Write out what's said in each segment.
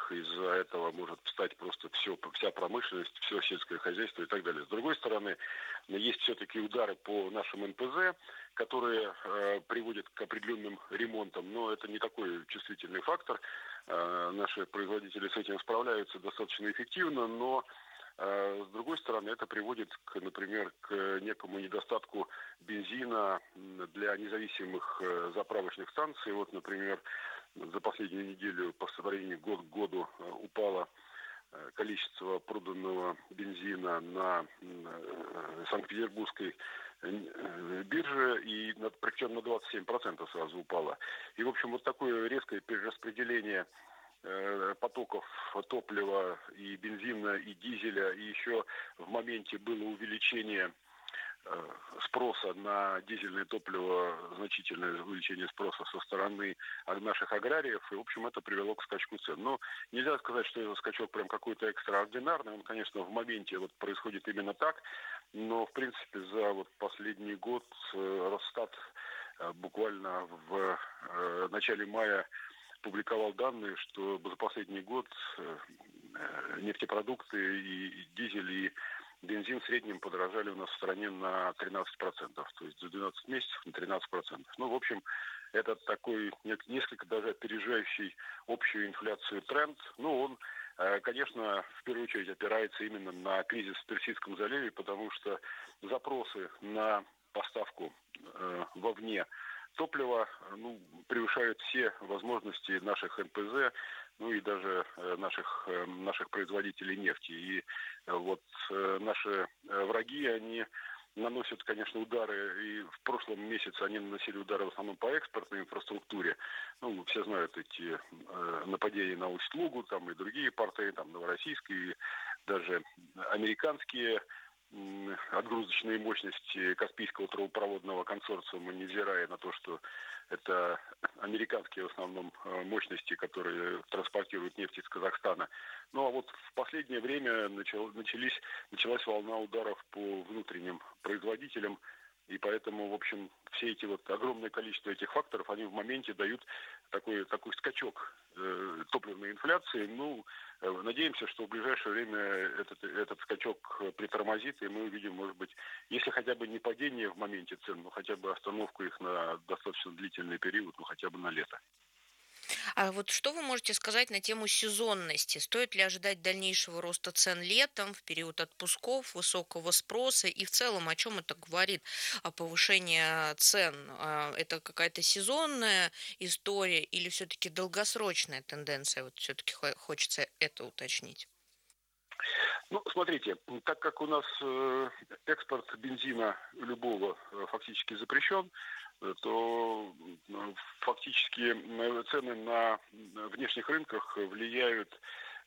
рынках, из-за этого может встать просто вся промышленность, все сельское хозяйство и так далее. С другой стороны, есть все-таки удары по нашим НПЗ, которые приводят к определенным ремонтам, но это не такой чувствительный фактор. Наши производители с этим справляются достаточно эффективно, но с другой стороны, это приводит, например, к некому недостатку бензина для независимых заправочных станций. Вот, например, за последнюю неделю по сравнению год к году упало количество проданного бензина на Санкт-Петербургской бирже, и причем на 27% сразу упало. И, в общем, вот такое резкое перераспределение потоков топлива и бензина, и дизеля, и еще в моменте было увеличение спроса на дизельное топливо, значительное увеличение спроса со стороны наших аграриев, и, в общем, это привело к скачку цен. Но нельзя сказать, что этот скачок прям какой-то экстраординарный, он, конечно, в моменте вот происходит именно так, но, в принципе, за вот последний год Росстат буквально в начале мая публиковал данные, что за последний год нефтепродукты и дизель, и бензин в среднем подорожали у нас в стране на 13%. То есть за 12 месяцев на 13%. Ну, в общем, это такой несколько даже опережающий общую инфляцию тренд. Ну, он, конечно, в первую очередь опирается именно на кризис в Персидском заливе, потому что запросы на поставку вовне топлива превышают все возможности наших НПЗ, ну и даже наших производителей нефти. И вот наши враги, они наносят, конечно, удары, и в прошлом месяце они наносили удары в основном по экспортной инфраструктуре. Ну, все знают эти нападения на Усть-Лугу, там и другие порты, там Новороссийск, и даже американские отгрузочные мощности Каспийского трубопроводного консорциума, невзирая на то, что это американские в основном мощности, которые транспортируют нефть из Казахстана. Ну а вот в последнее время началась волна ударов по внутренним производителям, и поэтому, в общем, все эти вот огромное количество этих факторов, они в моменте дают такой скачок топливной инфляции. Ну, надеемся, что в ближайшее время этот скачок притормозит, и мы увидим, может быть, если хотя бы не падение в моменте цен, но хотя бы остановку их на достаточно длительный период, ну хотя бы на лето. А вот что вы можете сказать на тему сезонности? Стоит ли ожидать дальнейшего роста цен летом, в период отпусков, высокого спроса? И в целом, о чем это говорит? О повышении цен? Это какая-то сезонная история или все-таки долгосрочная тенденция? Вот все-таки хочется это уточнить. Ну, смотрите, так как у нас экспорт бензина любого фактически запрещен, то фактически цены на внешних рынках влияют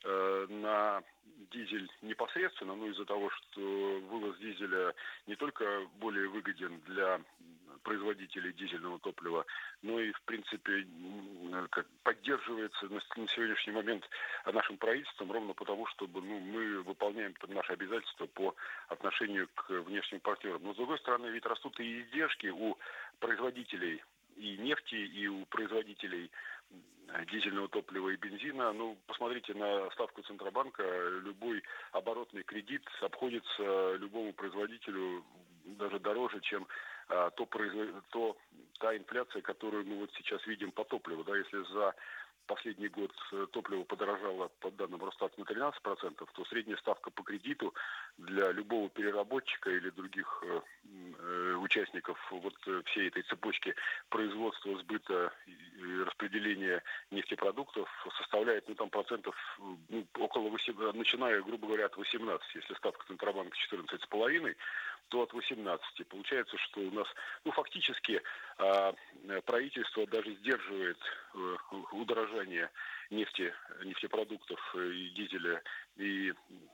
на дизель непосредственно, ну из-за того, что вывоз дизеля не только более выгоден для производителей дизельного топлива, но и в принципе поддерживается на сегодняшний момент нашим правительством ровно потому, чтобы мы выполняем наши обязательства по отношению к внешним партнерам. Но с другой стороны, ведь растут и издержки у производителей и нефти, и у производителей дизельного топлива и бензина. Ну, посмотрите на ставку Центробанка. Любой оборотный кредит обходится любому производителю даже дороже, чем та инфляция, которую мы вот сейчас видим по топливу. Да, если за последний год топливо подорожало, по данным Росстата, на 13%, то средняя ставка по кредиту для любого переработчика или других участников вот всей этой цепочки производства, сбыта и распределения нефтепродуктов составляет процентов около 8, начиная, грубо говоря, от 18. Если ставка Центробанка 14,5, то от 18. Получается, что у нас фактически правительство даже сдерживает удорожание нефтепродуктов и дизеля и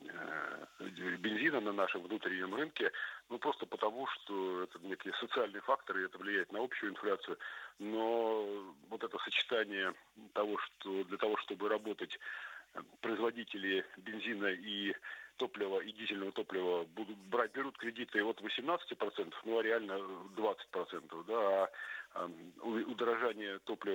бензина на нашем внутреннем рынке, просто потому, что это некие социальные факторы, и это влияет на общую инфляцию. Но вот это сочетание того, что для того, чтобы работать, производители бензина и топлива, и дизельного топлива берут кредиты от 18%, а реально 20%, да, а удорожание топлива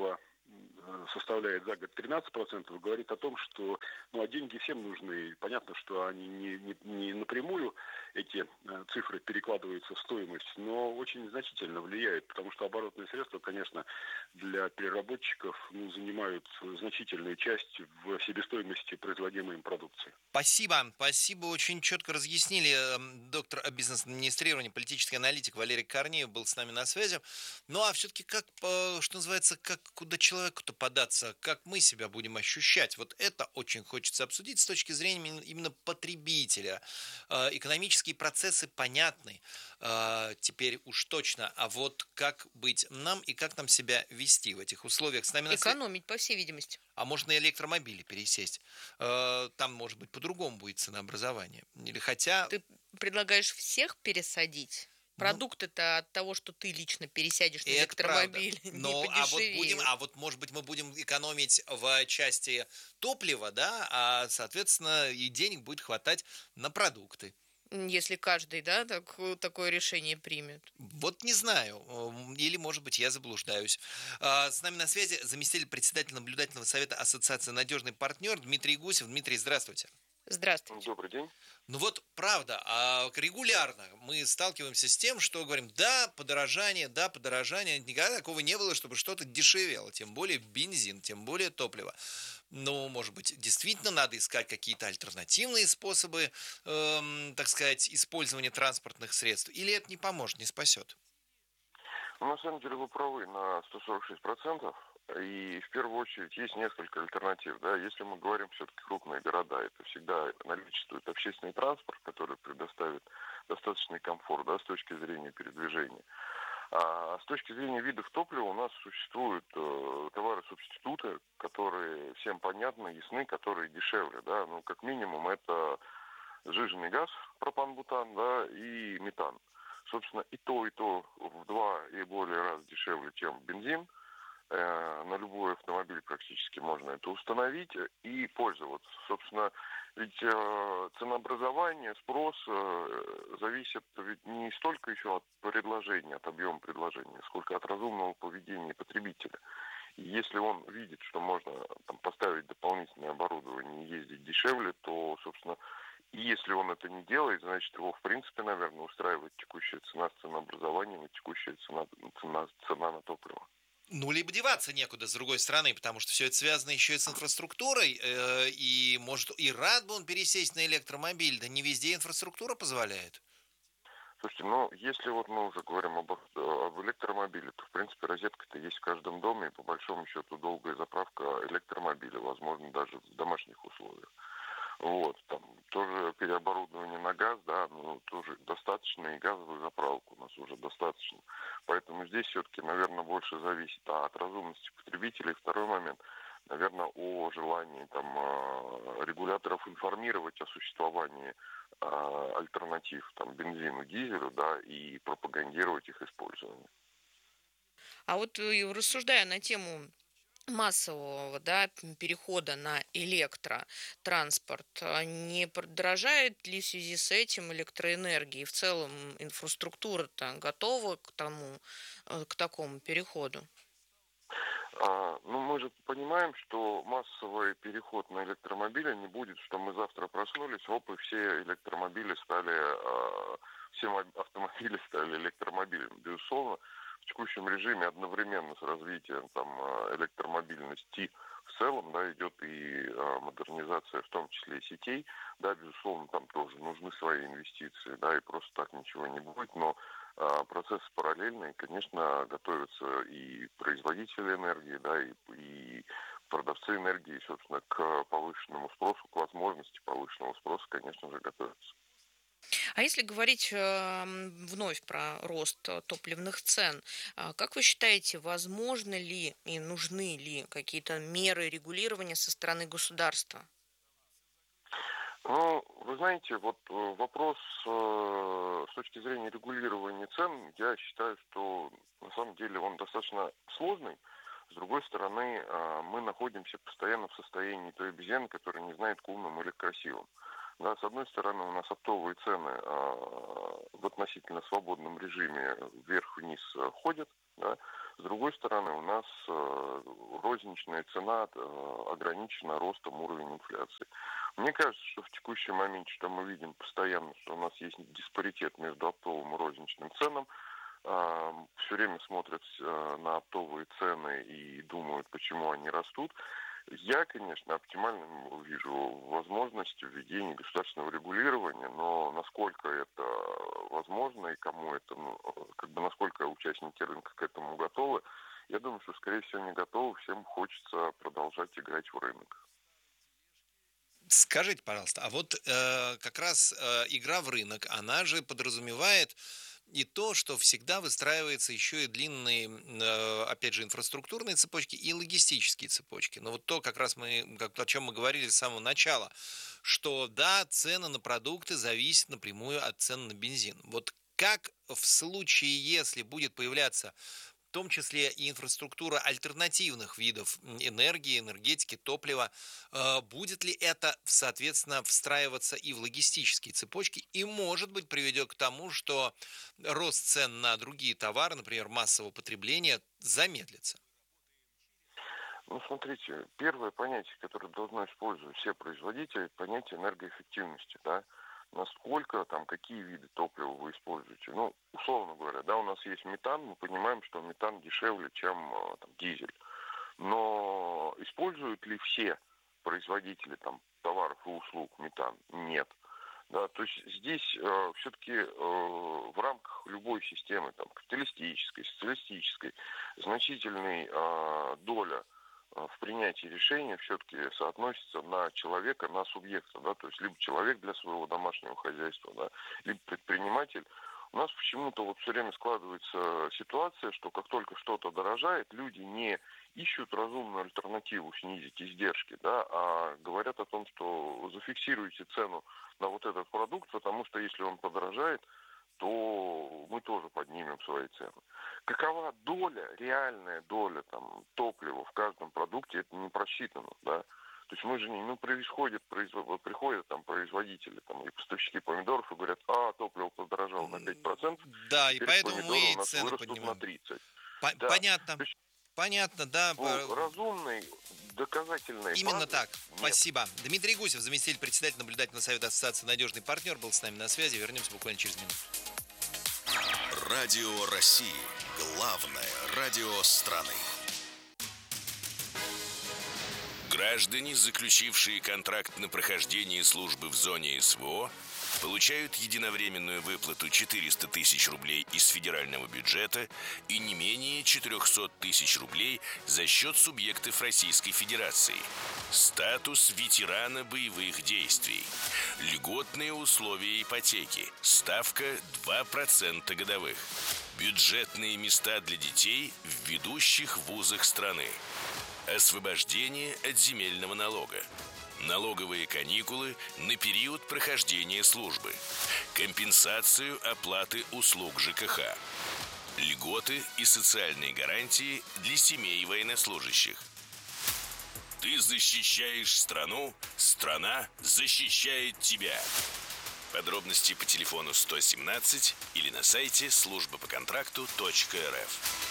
составляет за год 13%, говорит о том, что деньги всем нужны. Понятно, что они не напрямую, эти цифры перекладываются в стоимость, но очень значительно влияют, потому что оборотные средства, конечно, для переработчиков занимают значительную часть в себестоимости производимой им продукции. Спасибо, очень четко разъяснили. Доктор бизнес-администрирования, политический аналитик Валерий Корнеев был с нами на связи. Ну а все-таки что называется, куда человеку-то податься, как мы себя будем ощущать? Вот это очень хочется обсудить с точки зрения именно потребителя. Экономические процессы понятны, теперь уж точно. А вот как быть нам и как нам себя вести в этих условиях? С нами на связи. Экономить, по всей видимости. А можно на электромобили пересесть. Там, может быть, по-другому будет ценообразование. Или хотя... Ты предлагаешь всех пересадить? Ну, Продукты-то от того, что ты лично пересядешь на это правда. электромобиль, не Но, подешевеют. может быть, мы будем экономить в части топлива, да, а, соответственно, и денег будет хватать на продукты. Если каждый, да, такое решение примет. Вот не знаю, или, может быть, я заблуждаюсь. С нами на связи заместитель председателя наблюдательного совета Ассоциации «Надежный партнер» Дмитрий Гусев. Дмитрий, здравствуйте. Здравствуйте. Добрый день. Ну вот правда, регулярно мы сталкиваемся с тем, что говорим, да, подорожание, никогда такого не было, чтобы что-то дешевело, тем более бензин, тем более топливо. Ну, может быть, действительно надо искать какие-то альтернативные способы, так сказать, использования транспортных средств, или это не поможет, не спасет? На самом деле вы правы на 146%. И в первую очередь есть несколько альтернатив. Да? Если мы говорим все-таки крупные города, это всегда наличествует общественный транспорт, который предоставит достаточный комфорт, да, с точки зрения передвижения. А с точки зрения видов топлива у нас существуют товары-субституты, которые всем понятны, ясны, которые дешевле. Да? Ну, как минимум, это сжиженный газ, пропан-бутан, да, и метан. Собственно, и то в 2 и более раз дешевле, чем бензин. На любой автомобиль практически можно это установить и пользоваться. Собственно, ведь ценообразование, спрос зависит ведь не столько еще от предложения, от объема предложения, сколько от разумного поведения потребителя. И если он видит, что можно там поставить дополнительное оборудование и ездить дешевле, то, собственно, и если он это не делает, значит, его, в принципе, наверное, устраивает текущая цена с ценообразованием и текущая цена на топливо. Ну, либо деваться некуда, с другой стороны, потому что все это связано еще и с инфраструктурой, и, может, и рад бы он пересесть на электромобиль, да не везде инфраструктура позволяет. Слушайте, если вот мы уже говорим об электромобиле, то, в принципе, розетка-то есть в каждом доме, и, по большому счету, долгая заправка электромобиля, возможно, даже в домашних условиях. Вот, там тоже переоборудование на газ, да, тоже достаточно, и газовую заправку у нас уже достаточно. Поэтому здесь все-таки, наверное, больше зависит от разумности потребителей. Второй момент, наверное, о желании там регуляторов информировать о существовании альтернатив там бензину, дизелю, да, и пропагандировать их использование. А вот рассуждая на тему массового, да, перехода на электротранспорт, не подорожает ли в связи с этим электроэнергия? И в целом инфраструктура-то готова к тому, к такому переходу? Мы же понимаем, что массовый переход на электромобили не будет, что мы завтра проснулись, и все электромобили стали, все автомобили стали электромобилями. Безусловно, в текущем режиме одновременно с развитием там электромобильности в целом, да, идет и модернизация, в том числе и сетей. Да, безусловно, там тоже нужны свои инвестиции, да, и просто так ничего не будет, но процессы параллельные, конечно, готовятся и производители энергии, да, и продавцы энергии, собственно, к повышенному спросу, к возможности повышенного спроса, конечно же, готовятся. А если говорить вновь про рост топливных цен, как вы считаете, возможно ли и нужны ли какие-то меры регулирования со стороны государства? Вы знаете, вот вопрос с точки зрения регулирования цен, я считаю, что на самом деле он достаточно сложный. С другой стороны, мы находимся постоянно в состоянии той обезьяны, которая не знает, к умным или к красивым. Да, с одной стороны, у нас оптовые цены в относительно свободном режиме вверх-вниз ходят, да, С другой стороны, у нас розничная цена ограничена ростом уровня инфляции. Мне кажется, что в текущий момент, что мы видим постоянно, что у нас есть диспаритет между оптовым и розничным ценам, все время смотрят на оптовые цены и думают, почему они растут. Я, конечно, оптимальным вижу возможность введения государственного регулирования, но насколько это возможно и кому это, насколько участники рынка к этому готовы, я думаю, что, скорее всего, не готовы. Всем хочется продолжать играть в рынок. Скажите, пожалуйста, а вот как раз игра в рынок, она же подразумевает и то, что всегда выстраивается еще и длинные, опять же, инфраструктурные цепочки и логистические цепочки. Но вот то, как раз о чем мы говорили с самого начала, что да, цены на продукты зависят напрямую от цен на бензин. Вот как в случае, если будет появляться в том числе и инфраструктура альтернативных видов энергии, энергетики, топлива, будет ли это, соответственно, встраиваться и в логистические цепочки, и, может быть, приведет к тому, что рост цен на другие товары, например, массового потребления, замедлится? Смотрите, первое понятие, которое должно использовать все производители, понятие энергоэффективности, да. Насколько, какие виды топлива вы используете. Условно говоря, да, у нас есть метан, мы понимаем, что метан дешевле, чем дизель. Но используют ли все производители товаров и услуг метан? Нет. Да, то есть здесь все-таки в рамках любой системы, капиталистической, социалистической, значительная доля в принятии решения все-таки соотносится на человека, на субъекта, да, то есть либо человек для своего домашнего хозяйства, да, либо предприниматель. У нас почему-то все время складывается ситуация, что как только что-то дорожает, люди не ищут разумную альтернативу снизить издержки, да, а говорят о том, что зафиксируйте цену на вот этот продукт, потому что если он подорожает, то мы тоже поднимем свои цены. Какова доля, реальная доля топлива в каждом продукте, это не просчитано, да. То есть мы же приходят производители и поставщики помидоров и говорят, топливо подорожало на 5%, да, и поэтому помидоры мы у нас цены вырастут поднимаем. на 30%. Да. Понятно. То есть, понятно, да. Разумный, доказательный. Именно так. Нет. Спасибо. Дмитрий Гусев, заместитель председателя наблюдательного совета Ассоциации «Надежный партнер», был с нами на связи. Вернемся буквально через минуту. Радио России. Главное радио страны. Граждане, заключившие контракт на прохождение службы в зоне СВО, получают единовременную выплату 400 тысяч рублей из федерального бюджета и не менее 400 тысяч рублей за счет субъектов Российской Федерации. Статус ветерана боевых действий. Льготные условия ипотеки. Ставка 2% годовых. Бюджетные места для детей в ведущих вузах страны. Освобождение от земельного налога. Налоговые каникулы на период прохождения службы. Компенсацию оплаты услуг ЖКХ. Льготы и социальные гарантии для семей военнослужащих. Ты защищаешь страну, страна защищает тебя. Подробности по телефону 117 или на сайте службапоконтракту.рф.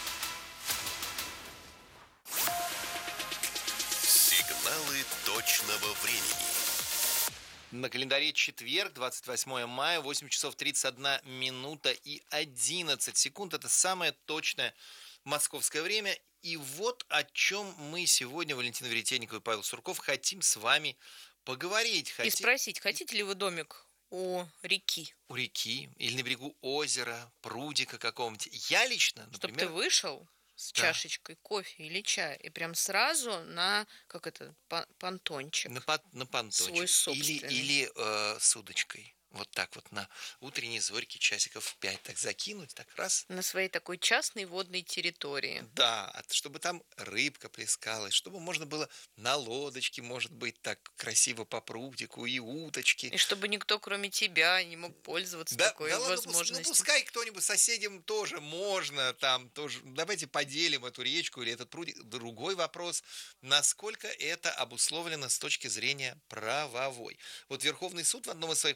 Сигналы точного времени. На календаре четверг, 28 мая, 8 часов 31 минута и 11 секунд. Это самое точное московское время. И вот о чем мы сегодня, Валентина Веретенникова и Павел Сурков, хотим с вами поговорить. И спросить, хотите ли вы домик у реки? У реки или на берегу озера, прудика какого-нибудь. Я лично, например... Чтобы ты вышел с чашечкой кофе или чая и прям сразу на, понтончик. На понтончик. Свой собственный. Или с удочкой. Вот так вот на утренние зорьки часиков в 5 так закинуть, так раз. На своей такой частной водной территории. Да, чтобы там рыбка плескалась, чтобы можно было на лодочке, может быть, так красиво по прудику и уточки. И чтобы никто, кроме тебя, не мог пользоваться такой возможностью. Ну, пускай кто-нибудь, соседям тоже можно, тоже. Давайте поделим эту речку или этот прудик. Другой вопрос, насколько это обусловлено с точки зрения правовой. Вот Верховный суд в одном из своих последних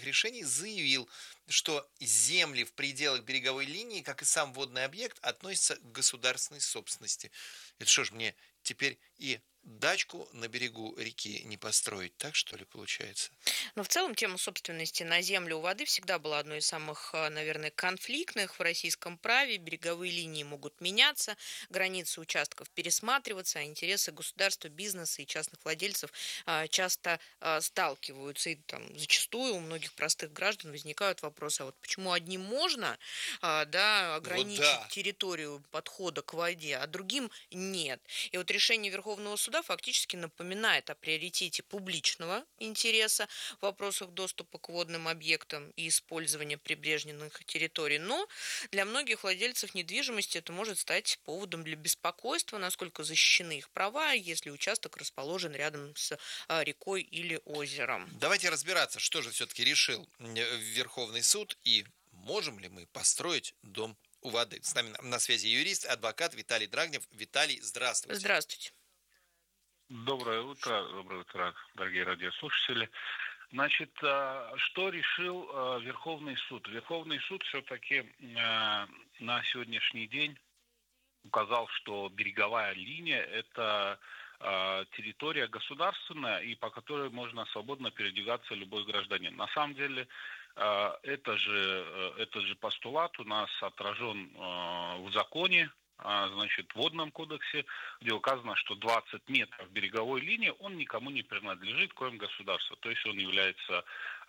решений заявил, что земли в пределах береговой линии, как и сам водный объект, относятся к государственной собственности. Это что ж, мне теперь и дачку на берегу реки не построить, так что ли получается? Но в целом тема собственности на землю у воды всегда была одной из самых, наверное, конфликтных в российском праве. Береговые линии могут меняться, границы участков пересматриваться, а интересы государства, бизнеса и частных владельцев часто сталкиваются. И там зачастую у многих простых граждан возникают вопросы, а вот почему одним можно да, Вот ограничить да. территорию подхода к воде, а другим нет. И вот решение Верховного суда фактически напоминает о приоритете публичного интереса в вопросах доступа к водным объектам и использования прибрежных территорий. Но для многих владельцев недвижимости это может стать поводом для беспокойства, насколько защищены их права, если участок расположен рядом с рекой или озером. Давайте разбираться, что же все-таки решил Верховный суд и можем ли мы построить дом у воды. С нами на связи юрист, адвокат Виталий Драгнев. Виталий, здравствуйте. Здравствуйте. Доброе утро, дорогие радиослушатели. Значит, что решил Верховный суд? Верховный суд все-таки на сегодняшний день указал, что береговая линия – это территория государственная, и по которой можно свободно передвигаться любой гражданин. На самом деле, этот же постулат у нас отражен в законе, значит, в водном кодексе, где указано, что 20 метров береговой линии, он никому не принадлежит, кроме государства. То есть он является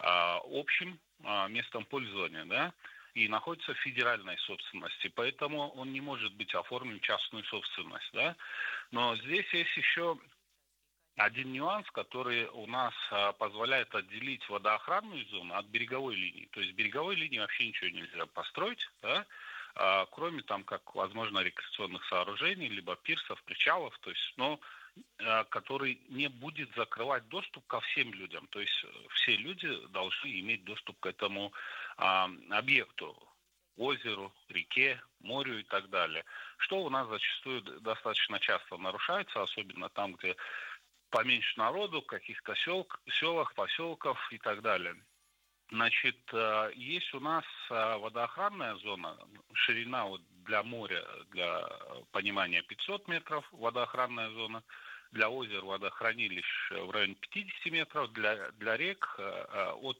общим местом пользования, да, и находится в федеральной собственности. Поэтому он не может быть оформлен в частную собственность, да. Но здесь есть еще один нюанс, который у нас позволяет отделить водоохранную зону от береговой линии. То есть в береговой линии вообще ничего нельзя построить, да, кроме там, как возможно, рекреационных сооружений, либо пирсов, причалов, то есть, но который не будет закрывать доступ ко всем людям. То есть все люди должны иметь доступ к этому объекту, озеру, реке, морю и так далее. Что у нас зачастую достаточно часто нарушается, особенно там, где поменьше народу, в каких-то селах, поселках и так далее. Значит, есть у нас водоохранная зона, ширина вот для моря, для понимания 500 метров водоохранная зона, для озер водохранилищ в районе 50 метров, для рек от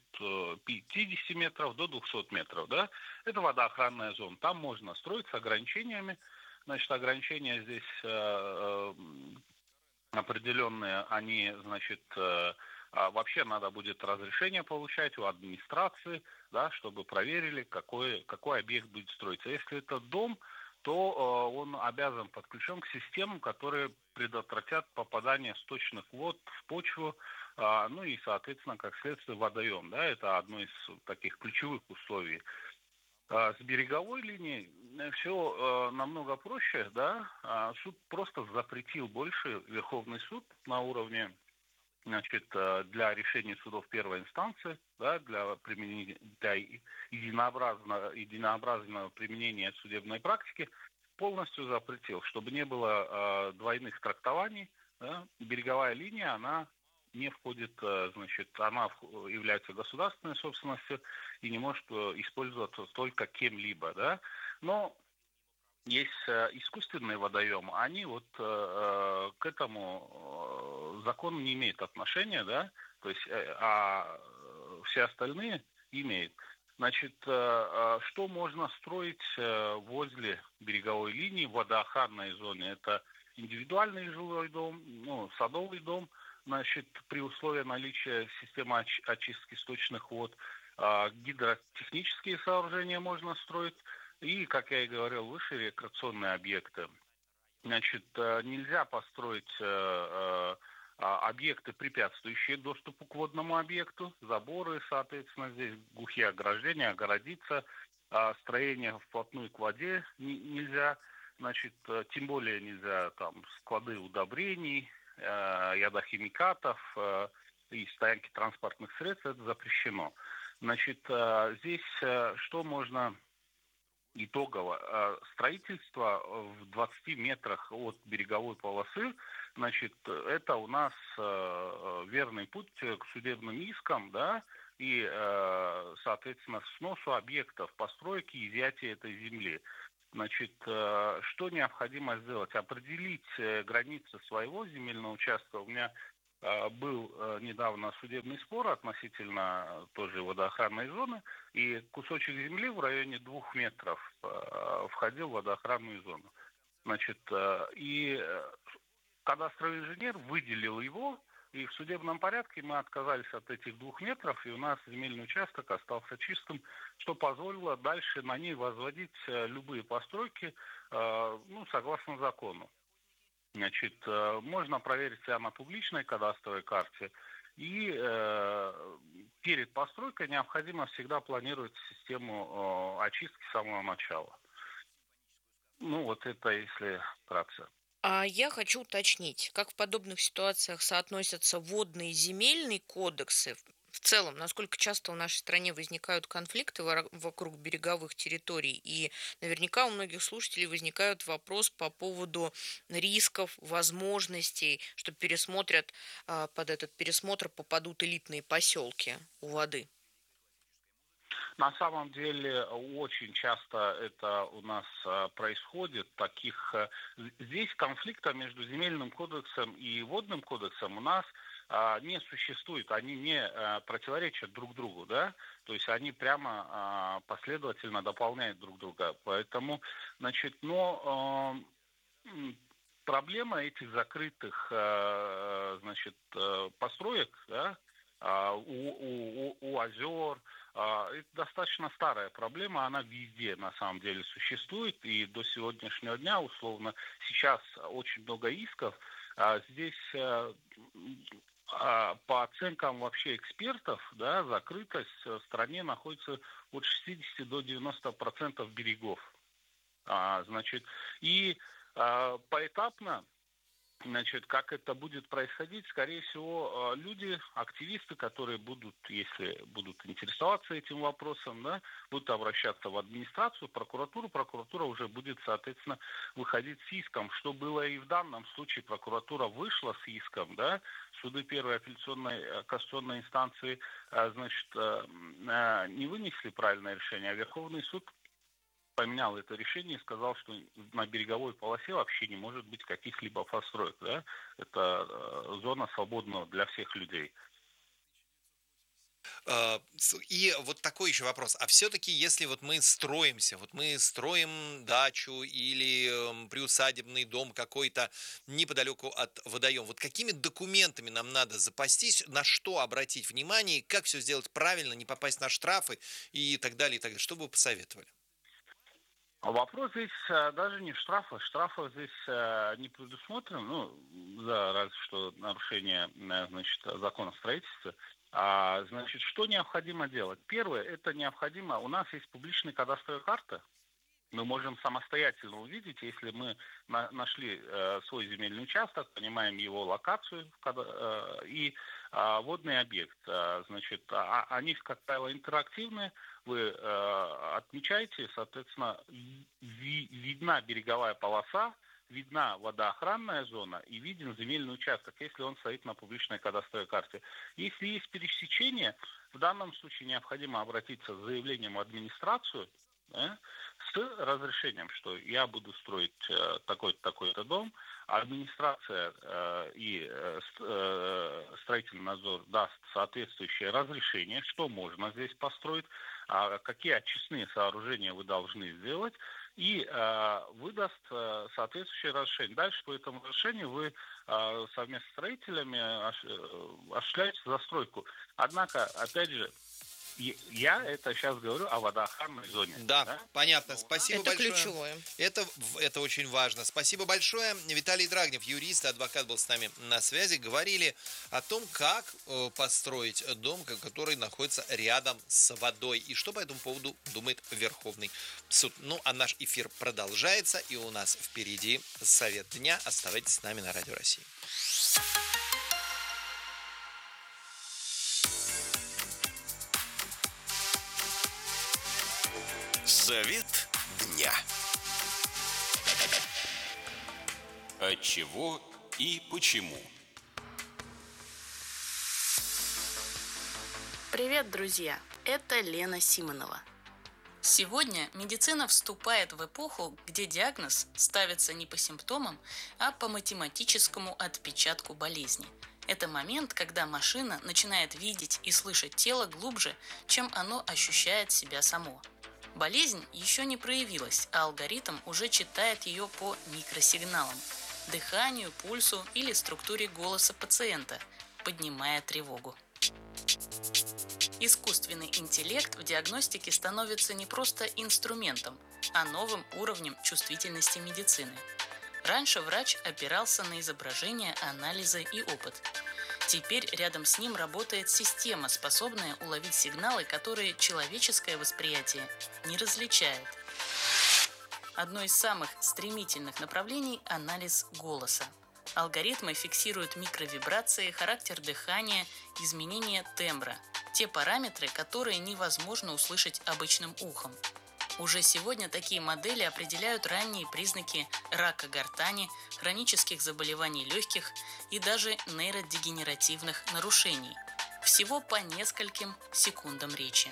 50 метров до 200 метров. Да? Это водоохранная зона. Там можно строить с ограничениями. Значит, ограничения здесь определенные, они, значит, вообще надо будет разрешение получать у администрации, да, чтобы проверили, какой объект будет строиться. Если это дом, то он обязан подключен к системам, которые предотвратят попадание сточных вод в почву, ну и, соответственно, как следствие, водоем. Да, это одно из таких ключевых условий. С береговой линией все намного проще, да. Суд просто запретил больше, Верховный суд на уровне, значит, для решений судов первой инстанции, да, для единообразного применения судебной практики полностью запретил, чтобы не было двойных трактований. Да. Береговая линия, она не входит, значит, она является государственной собственностью и не может использоваться только кем-либо, да. Но есть искусственные водоемы, они вот к этому закону не имеют отношения, да, то есть, а все остальные имеют. Значит, что можно строить возле береговой линии в водоохранной зоне? Это индивидуальный жилой дом, ну, садовый дом, значит, при условии наличия системы очистки сточных вод, гидротехнические сооружения можно строить, и, как я и говорил выше, рекреационные объекты. Значит, нельзя построить объекты, препятствующие доступу к водному объекту, заборы, соответственно, здесь глухие ограждения, огородиться, строение вплотную к воде нельзя, значит, тем более нельзя там склады удобрений, ядохимикатов и стоянки транспортных средств, это запрещено. Значит, здесь что можно итогово. Строительство в 20 метрах от береговой полосы, значит, это у нас верный путь к судебным искам, да, и, соответственно, сносу объектов, постройки и изъятия этой земли. Значит, что необходимо сделать? Определить границы своего земельного участка. У меня был недавно судебный спор относительно тоже водоохранной зоны, и кусочек земли в районе 2 метров входил в водоохранную зону. Значит, и кадастровый инженер выделил его, и в судебном порядке мы отказались от этих 2 метров, и у нас земельный участок остался чистым, что позволило дальше на ней возводить любые постройки, согласно закону. Значит, можно проверить себя на публичной кадастровой карте, и перед постройкой необходимо всегда планировать систему очистки с самого начала. Вот это если вкратце. А я хочу уточнить, как в подобных ситуациях соотносятся водные и земельные кодексы. В целом, насколько часто в нашей стране возникают конфликты вокруг береговых территорий, и наверняка у многих слушателей возникает вопрос по поводу рисков, возможностей, что под этот пересмотр попадут элитные поселки у воды. На самом деле очень часто это у нас происходит. Здесь конфликта между земельным кодексом и водным кодексом у нас не существует, они не противоречат друг другу, да, то есть они прямо последовательно дополняют друг друга. Поэтому, значит, проблема этих закрытых, построек, да, у озер, это достаточно старая проблема, она везде на самом деле существует, и до сегодняшнего дня, условно, сейчас очень много исков. Здесь по оценкам вообще экспертов, да, закрытость в стране находится от 60 до 90% берегов. И поэтапно, как это будет происходить, скорее всего, люди, активисты, которые если будут интересоваться этим вопросом, да, будут обращаться в администрацию, в прокуратуру. Прокуратура уже будет, соответственно, выходить с иском, что было и в данном случае. Прокуратура вышла с иском, да, суды первой апелляционной кассационной инстанции, не вынесли правильное решение, а Верховный суд поменял это решение и сказал, что на береговой полосе вообще не может быть каких-либо построек. Да? Это зона свободна для всех людей. И вот такой еще вопрос. А все-таки, если мы строимся, мы строим дачу или приусадебный дом какой-то неподалеку от водоема, какими документами нам надо запастись, на что обратить внимание, как все сделать правильно, не попасть на штрафы и так далее, и так далее. Что бы вы посоветовали? Вопрос здесь даже не в штрафах. Штрафов здесь не предусмотрено, за разве что нарушение, закона о строительстве. Что необходимо делать? Первое, это необходимо, у нас есть публичная кадастровая карта. Мы можем самостоятельно увидеть, если мы нашли свой земельный участок, понимаем его локацию и водный объект. Они, как правило, интерактивные. Вы отмечаете, соответственно, видна береговая полоса, видна водоохранная зона и виден земельный участок, если он стоит на публичной кадастровой карте. Если есть пересечение, в данном случае необходимо обратиться с заявлением в администрацию, да, с разрешением, что я буду строить такой-то, такой-то дом, администрация и строительный надзор даст соответствующее разрешение, что можно здесь построить, какие очистные сооружения вы должны сделать, и выдаст соответствующее разрешение. Дальше по этому разрешению вы совместно с строителями осуществляете застройку. Однако, опять же, я это сейчас говорю о водоохранной зоне. Да, понятно. Спасибо большое. Это ключевое. Это очень важно. Спасибо большое. Виталий Драгнев, юрист и адвокат, был с нами на связи. Говорили о том, как построить дом, который находится рядом с водой. И что по этому поводу думает Верховный суд. А наш эфир продолжается. И у нас впереди совет дня. Оставайтесь с нами на Радио России. Совет дня. Отчего и почему? Привет, друзья! Это Лена Симонова. Сегодня медицина вступает в эпоху, где диагноз ставится не по симптомам, а по математическому отпечатку болезни. Это момент, когда машина начинает видеть и слышать тело глубже, чем оно ощущает себя само. Болезнь еще не проявилась, а алгоритм уже читает ее по микросигналам – дыханию, пульсу или структуре голоса пациента, поднимая тревогу. Искусственный интеллект в диагностике становится не просто инструментом, а новым уровнем чувствительности медицины. Раньше врач опирался на изображения, анализы и опыт. Теперь рядом с ним работает система, способная уловить сигналы, которые человеческое восприятие не различает. Одно из самых стремительных направлений – анализ голоса. Алгоритмы фиксируют микровибрации, характер дыхания, изменения тембра – те параметры, которые невозможно услышать обычным ухом. Уже сегодня такие модели определяют ранние признаки рака гортани, хронических заболеваний легких и даже нейродегенеративных нарушений. Всего по нескольким секундам речи.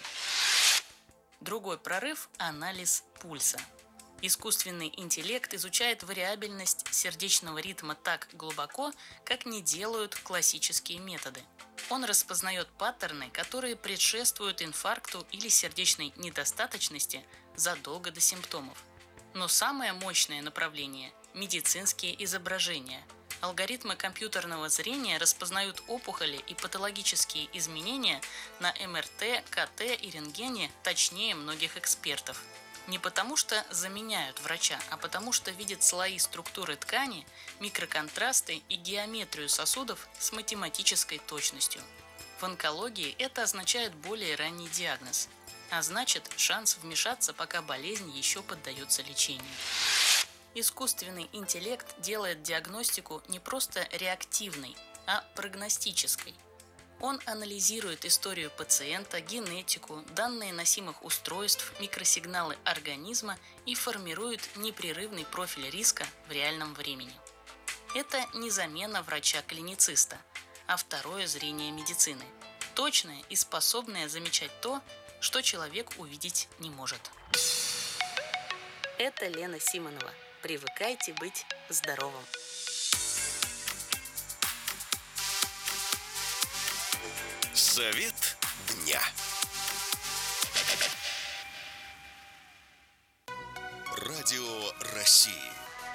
Другой прорыв – анализ пульса. Искусственный интеллект изучает вариабельность сердечного ритма так глубоко, как не делают классические методы. Он распознает паттерны, которые предшествуют инфаркту или сердечной недостаточности задолго до симптомов. Но самое мощное направление – медицинские изображения. Алгоритмы компьютерного зрения распознают опухоли и патологические изменения на МРТ, КТ и рентгене точнее многих экспертов. Не потому что заменяют врача, а потому что видят слои структуры ткани, микроконтрасты и геометрию сосудов с математической точностью. В онкологии это означает более ранний диагноз, а значит шанс вмешаться, пока болезнь еще поддается лечению. Искусственный интеллект делает диагностику не просто реактивной, а прогностической. Он анализирует историю пациента, генетику, данные носимых устройств, микросигналы организма и формирует непрерывный профиль риска в реальном времени. Это не замена врача-клинициста, а второе зрение медицины, точное и способное замечать то, что человек увидеть не может. Это Лена Симонова. Привыкайте быть здоровым. Совет дня. Радио России.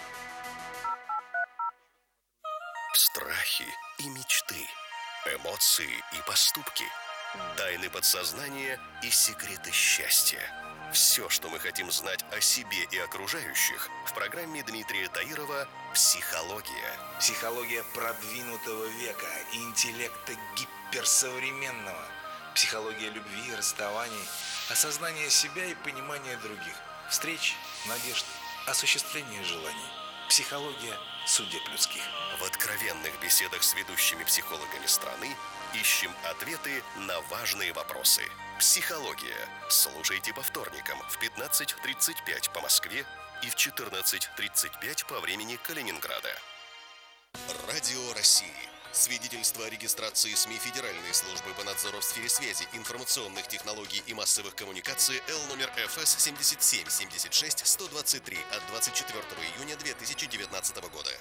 Страхи и мечты, эмоции и поступки, тайны подсознания и секреты счастья. Все, что мы хотим знать о себе и окружающих, в программе Дмитрия Таирова «Психология». Психология продвинутого века и интеллекта гиперсовременного. Психология любви, расставаний, осознания себя и понимания других. Встреч, надежд, осуществления желаний. Психология судеб людских. В откровенных беседах с ведущими психологами страны ищем ответы на важные вопросы. «Психология». Слушайте по вторникам в 15:35 по Москве и в 14:35 по времени Калининграда. Радио России. Свидетельство о регистрации СМИ Федеральной службы по надзору в сфере связи, информационных технологий и массовых коммуникаций Л номер ФС 7776-123 от 24 июня 2019 года.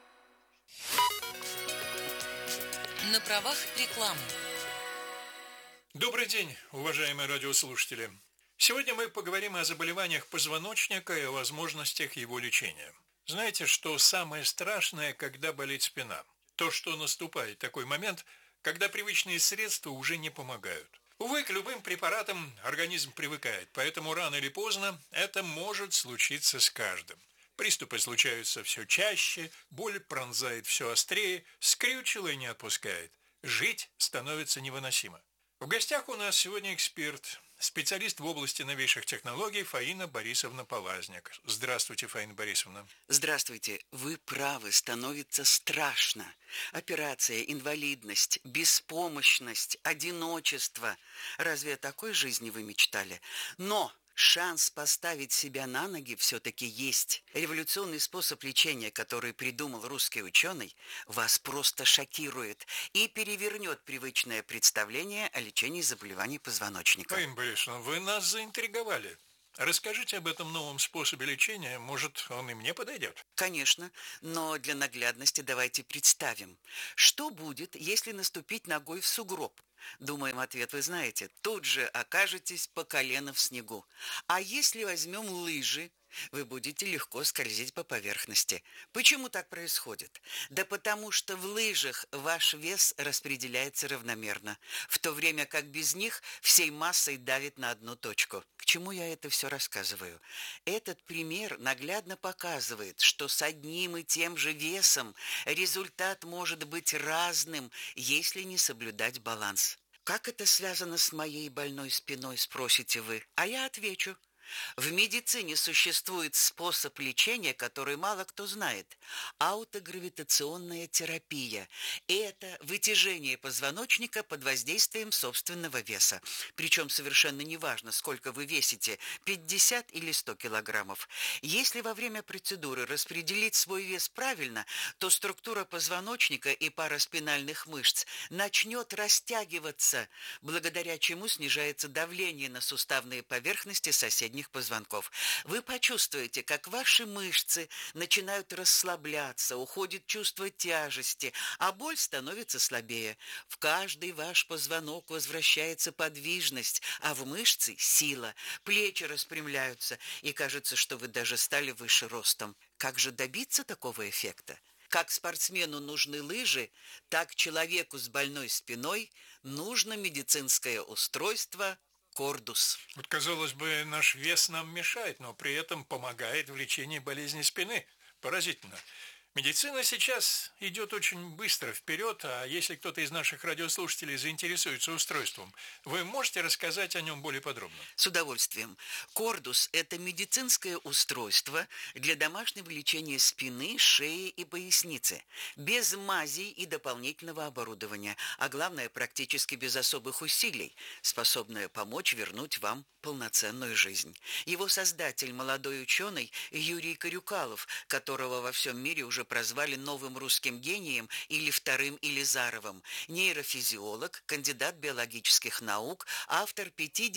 На правах рекламы. Добрый день, уважаемые радиослушатели. Сегодня мы поговорим о заболеваниях позвоночника и о возможностях его лечения. Знаете, что самое страшное, когда болит спина? То, что наступает такой момент, когда привычные средства уже не помогают. Увы, к любым препаратам организм привыкает, поэтому рано или поздно это может случиться с каждым. Приступы случаются все чаще, боль пронзает все острее, скрючило и не отпускает. Жить становится невыносимо. В гостях у нас сегодня эксперт, специалист в области новейших технологий Фаина Борисовна Полазняк. Здравствуйте, Фаина Борисовна. Здравствуйте. Вы правы, становится страшно. Операция, инвалидность, беспомощность, одиночество. Разве о такой жизни вы мечтали? Но Шанс поставить себя на ноги все-таки есть. Революционный способ лечения, который придумал русский ученый, вас просто шокирует и перевернет привычное представление о лечении заболеваний позвоночника. Фаина Борисовна, вы нас заинтриговали. Расскажите об этом новом способе лечения, может, он и мне подойдет? Конечно, но для наглядности давайте представим, что будет, если наступить ногой в сугроб. Думаем, ответ вы знаете. Тут же окажетесь по колено в снегу. А если возьмем лыжи, вы будете легко скользить по поверхности. Почему так происходит? Да потому что в лыжах ваш вес распределяется равномерно, в то время как без них всей массой давит на одну точку. К чему я это все рассказываю? Этот пример наглядно показывает, что с одним и тем же весом результат может быть разным, если не соблюдать баланс. Как это связано с моей больной спиной, спросите вы? А я отвечу. В медицине существует способ лечения, который мало кто знает. Аутогравитационная терапия. Это вытяжение позвоночника под воздействием собственного веса. Причем совершенно неважно, сколько вы весите, 50 или 100 килограммов. Если во время процедуры распределить свой вес правильно, то структура позвоночника и параспинальных мышц начнет растягиваться, благодаря чему снижается давление на суставные поверхности соседних позвонков. Вы почувствуете, как ваши мышцы начинают расслабляться, уходит чувство тяжести, а боль становится слабее. В каждый ваш позвонок возвращается подвижность, а в мышцы – сила. Плечи распрямляются, и кажется, что вы даже стали выше ростом. Как же добиться такого эффекта? Как спортсмену нужны лыжи, так человеку с больной спиной нужно медицинское устройство Кордус. Вот, казалось бы, наш вес нам мешает, но при этом помогает в лечении болезни спины. Поразительно. Медицина сейчас идет очень быстро вперед, а если кто-то из наших радиослушателей заинтересуется устройством, вы можете рассказать о нем более подробно? С удовольствием. Кордус – это медицинское устройство для домашнего лечения спины, шеи и поясницы, без мазей и дополнительного оборудования, а главное, практически без особых усилий, способное помочь вернуть вам полноценную жизнь. Его создатель – молодой ученый Юрий Корюкалов, которого во всем мире уже прозвали новым русским гением или вторым Илизаровым. Нейрофизиолог, кандидат биологических наук, автор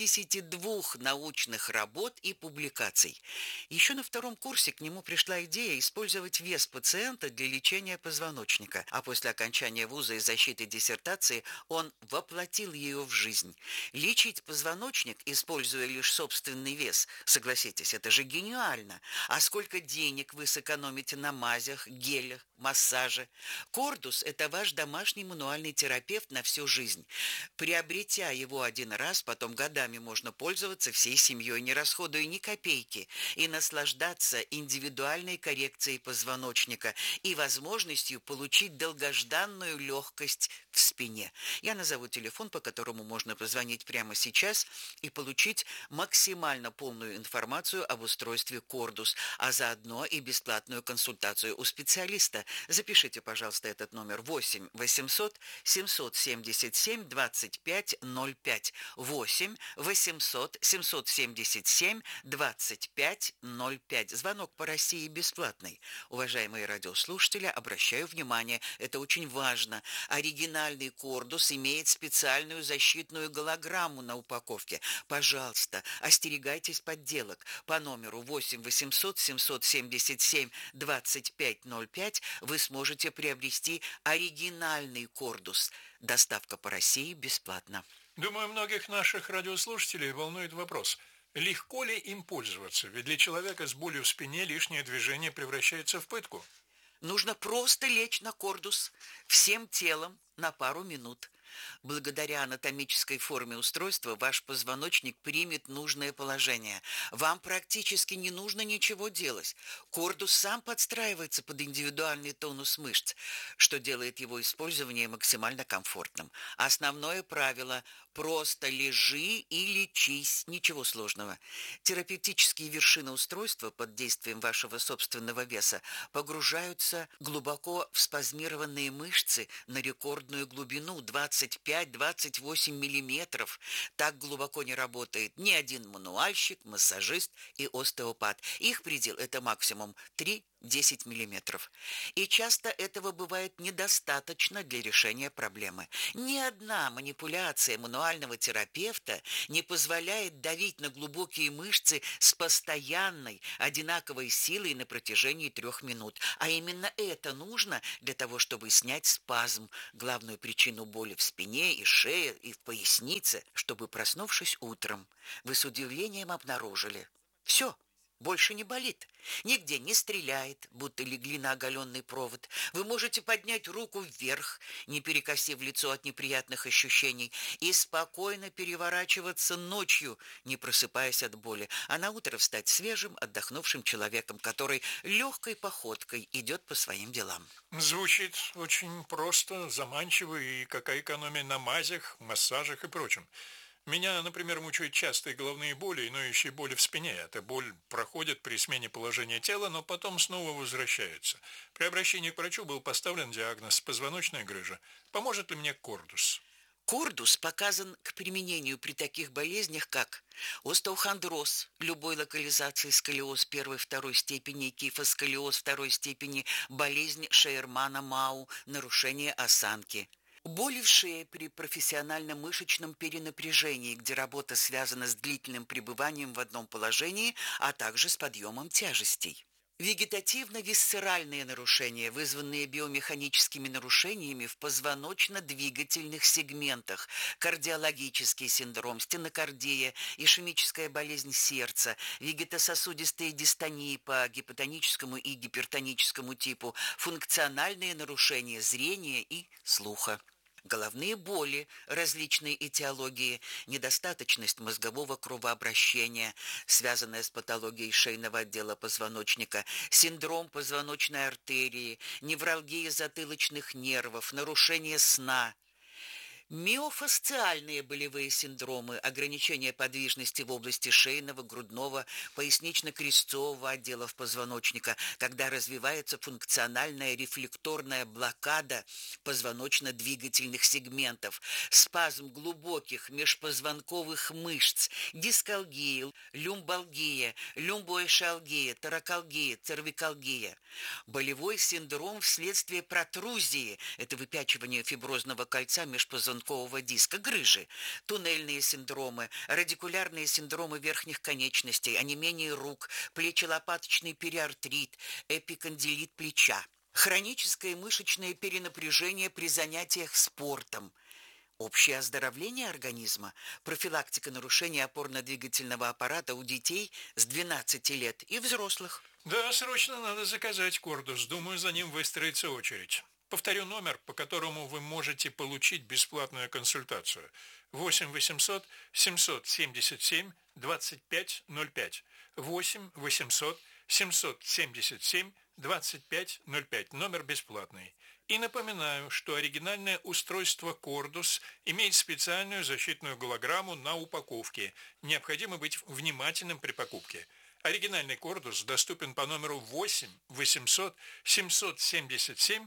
52 научных работ и публикаций. Еще на втором курсе к нему пришла идея использовать вес пациента для лечения позвоночника, а после окончания вуза и защиты диссертации он воплотил ее в жизнь. Лечить позвоночник, используя лишь собственный вес, согласитесь, это же гениально. А сколько денег вы сэкономите на мазях, гелях, массаже? Кордус – это ваш домашний мануальный терапевт на всю жизнь. Приобретя его один раз, потом годами можно пользоваться всей семьей, не расходуя ни копейки, и наслаждаться индивидуальной коррекцией позвоночника и возможностью получить долгожданную легкость в спине. Я назову телефон, по которому можно позвонить прямо сейчас и получить максимально полную информацию об устройстве Кордус, а заодно и бесплатную консультацию у специалиста. Запишите, пожалуйста, этот номер 8 800 777 25 05. 8 800 777 25 05. Звонок по России бесплатный. Уважаемые радиослушатели, обращаю внимание, это очень важно. Оригинальный Кордус имеет специальную защитную голограмму на упаковке. Пожалуйста, остерегайтесь подделок. По номеру 8 800 777 25 05 вы сможете приобрести оригинальный Кордус. Доставка по России бесплатна. Думаю, многих наших радиослушателей волнует вопрос: легко ли им пользоваться? Ведь для человека с болью в спине лишнее движение превращается в пытку. Нужно просто лечь на Кордус всем телом на пару минут. Благодаря анатомической форме устройства ваш позвоночник примет нужное положение. Вам практически не нужно ничего делать. Кордус сам подстраивается под индивидуальный тонус мышц, что делает его использование максимально комфортным. Основное правило – Просто лежи и лечись, ничего сложного. Терапевтические вершины устройства под действием вашего собственного веса погружаются глубоко в спазмированные мышцы на рекордную глубину 25-28 миллиметров. Так глубоко не работает ни один мануальщик, массажист и остеопат. Их предел – это максимум 3-10 миллиметров. И часто этого бывает недостаточно для решения проблемы. Ни одна манипуляция мануального терапевта не позволяет давить на глубокие мышцы с постоянной, одинаковой силой на протяжении 3 минут. А именно это нужно для того, чтобы снять спазм, главную причину боли в спине и шее, и в пояснице, чтобы, проснувшись утром, вы с удивлением обнаружили: все, больше не болит, нигде не стреляет, будто легли на оголенный провод. Вы можете поднять руку вверх, не перекосив лицо от неприятных ощущений, и спокойно переворачиваться ночью, не просыпаясь от боли, а на утро встать свежим, отдохнувшим человеком, который легкой походкой идет по своим делам. Звучит очень просто, заманчиво, и какая экономия на мазях, массажах и прочем. Меня, например, мучают частые головные боли и ноющие боли в спине. Эта боль проходит при смене положения тела, но потом снова возвращается. При обращении к врачу был поставлен диагноз позвоночная грыжа. Поможет ли мне Кордус? Кордус показан к применению при таких болезнях, как остеохондроз любой локализации, сколиоз 1-2 степени, кифосколиоз 2 степени, болезнь Шейермана-Мау, нарушение осанки. Боли в шее при профессиональном мышечном перенапряжении, где работа связана с длительным пребыванием в одном положении, а также с подъемом тяжестей. Вегетативно-висцеральные нарушения, вызванные биомеханическими нарушениями в позвоночно-двигательных сегментах, кардиологический синдром, стенокардия, ишемическая болезнь сердца, вегетососудистые дистонии по гипотоническому и гипертоническому типу, функциональные нарушения зрения и слуха. Головные боли различной этиологии, недостаточность мозгового кровообращения, связанная с патологией шейного отдела позвоночника, синдром позвоночной артерии, невралгия затылочных нервов, нарушение сна. Миофасциальные болевые синдромы, ограничение подвижности в области шейного, грудного, пояснично-крестцового отделов позвоночника, когда развивается функциональная рефлекторная блокада позвоночно-двигательных сегментов, спазм глубоких межпозвонковых мышц, дискалгия, люмбалгия, люмбоэшалгия, торакалгия, цервикалгия. Болевой синдром вследствие протрузии, это выпячивание фиброзного кольца межпозвонкового диска, грыжи, туннельные синдромы, радикулярные синдромы верхних конечностей, онемение рук, плечелопаточный периартрит, эпикондилит плеча, хроническое мышечное перенапряжение при занятиях спортом, общее оздоровление организма, профилактика нарушения опорно-двигательного аппарата у детей с 12 лет и взрослых. Да, срочно надо заказать Кордус. Думаю, за ним выстроится очередь. Повторю номер, по которому вы можете получить бесплатную консультацию. 8 800 777 2505. 8 800 777 2505. Номер бесплатный. И напоминаю, что оригинальное устройство Кордус имеет специальную защитную голограмму на упаковке. Необходимо быть внимательным при покупке. Оригинальный Кордус доступен по номеру 8 800 777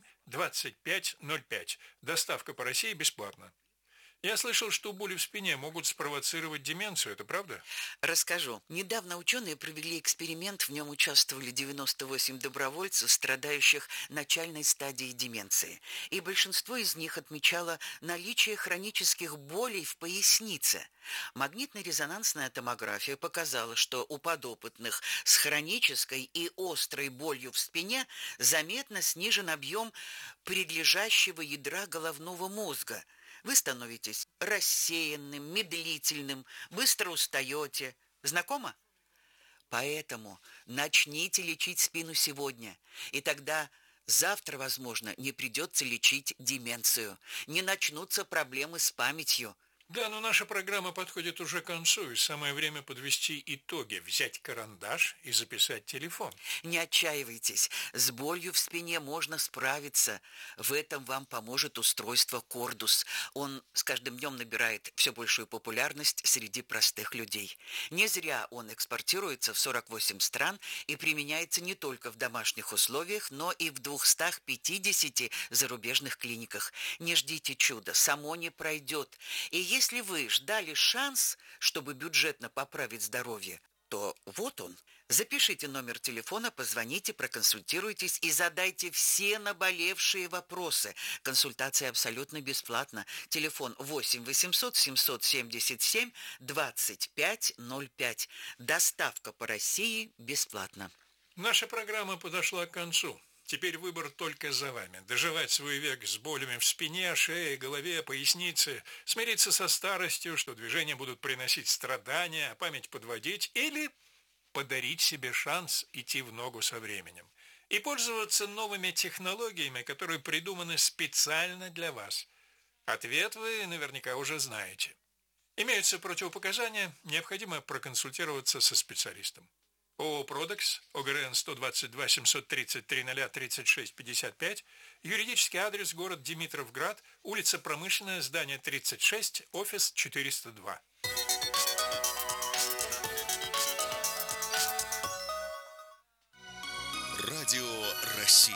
2505. Доставка по России бесплатна. Я слышал, что боли в спине могут спровоцировать деменцию. Это правда? Расскажу. Недавно ученые провели эксперимент, в нем участвовали 98 добровольцев, страдающих начальной стадией деменции. И большинство из них отмечало наличие хронических болей в пояснице. Магнитно-резонансная томография показала, что у подопытных с хронической и острой болью в спине заметно снижен объем предлежащего ядра головного мозга. Вы становитесь рассеянным, медлительным, быстро устаете. Знакомо? Поэтому начните лечить спину сегодня, и тогда завтра, возможно, не придется лечить деменцию, не начнутся проблемы с памятью. Да, но наша программа подходит уже к концу, и самое время подвести итоги, взять карандаш и записать телефон. Не отчаивайтесь, с болью в спине можно справиться. В этом вам поможет устройство Кордус. Он с каждым днем набирает все большую популярность среди простых людей. Не зря он экспортируется в 48 стран и применяется не только в домашних условиях, но и в 250 зарубежных клиниках. Не ждите чуда, само не пройдет. И если вы ждали шанс, чтобы бюджетно поправить здоровье, то вот он. Запишите номер телефона, позвоните, проконсультируйтесь и задайте все наболевшие вопросы. Консультация абсолютно бесплатна. Телефон 8 800 777 2505. Доставка по России бесплатна. Наша программа подошла к концу. Теперь выбор только за вами. Доживать свой век с болями в спине, шее, голове, пояснице, смириться со старостью, что движения будут приносить страдания, а память подводить, или подарить себе шанс идти в ногу со временем и пользоваться новыми технологиями, которые придуманы специально для вас. Ответ вы наверняка уже знаете. Имеются противопоказания, необходимо проконсультироваться со специалистом. ООО «Продекс», ОГРН 122 733 0036 55, юридический адрес город Димитровград, улица Промышленная, здание 36, офис 402. Радио России.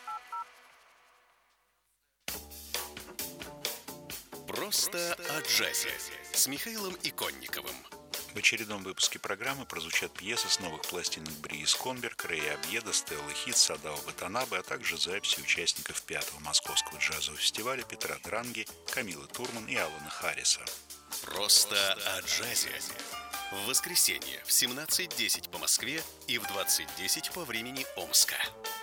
Просто о джазе с Михаилом Иконниковым. В очередном выпуске программы прозвучат пьесы с новых пластинок Брии Скомберг, Рэя Обьеда, Стеллы Хит, Садао Ватанабе, а также записи участников 5-го Московского джазового фестиваля Петра Дранги, Камилы Турман и Алана Харриса. Просто о джазе. В воскресенье в 17:10 по Москве и в 20:10 по времени Омска.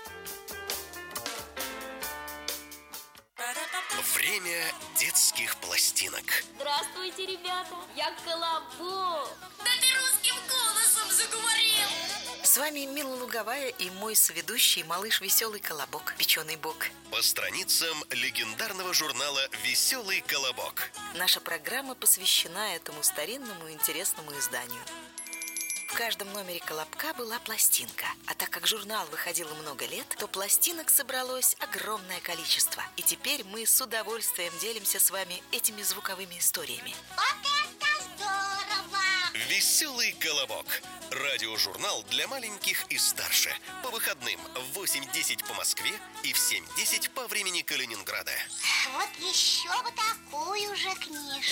Время детских пластинок. Здравствуйте, ребята! Я Колобок! Да ты русским голосом заговорил! С вами Мила Луговая и мой соведущий малыш Веселый Колобок, Печеный Бок. По страницам легендарного журнала «Веселый Колобок». Наша программа посвящена этому старинному и интересному изданию. В каждом номере «Колобка» была пластинка. А так как журнал выходил много лет, то пластинок собралось огромное количество. И теперь мы с удовольствием делимся с вами этими звуковыми историями. Вот это здорово! «Веселый Колобок». Радиожурнал для маленьких и старше. По выходным в 8:10 по Москве и в 7:10 по времени Калининграда. Вот еще бы такую же книжку.